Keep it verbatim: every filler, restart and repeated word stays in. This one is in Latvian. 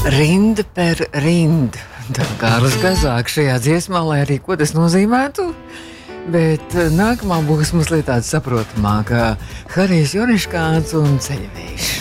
Rinda per rindu. Tā Kārlis Kazāks šajā dziesmā, lai arī ko tas nozīmētu. Bet nākamā būs mazliet tāda saprotamāka. Harijs Joniškāns un Ceļavējš.